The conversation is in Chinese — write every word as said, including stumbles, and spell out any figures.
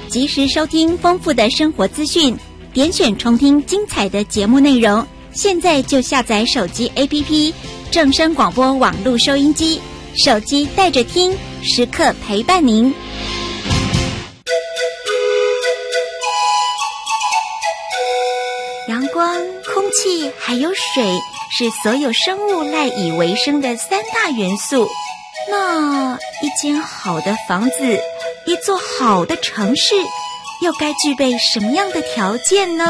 及时收听丰富的生活资讯，点选重听精彩的节目内容。现在就下载手机 A P P 正声广播网络收音机，手机带着听，时刻陪伴您。阳光、空气还有水是所有生物赖以为生的三大元素。那一间好的房子，一座好的城市，又该具备什么样的条件呢？